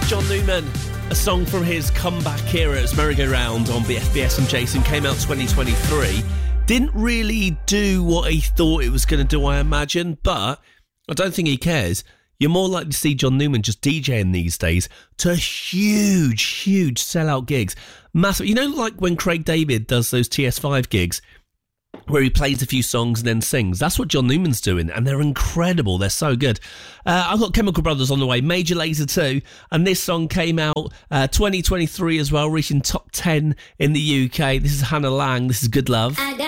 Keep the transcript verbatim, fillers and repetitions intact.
John Newman, a song from his comeback era as Merry-Go-Round on B F B S and Jason, came out twenty twenty-three. Didn't really do what he thought it was going to do, I imagine, but I don't think he cares. You're more likely to see John Newman just DJing these days to huge, huge sellout gigs. Massive. You know, like when Craig David does those T S five gigs where he plays a few songs and then sings. That's what John Newman's doing, and they're incredible. They're so good. Uh, I've got Chemical Brothers on the way, Major Lazer two, and this song came out uh, twenty twenty-three as well, reaching top ten in the U K. This is Hannah Lang. This is Good Love.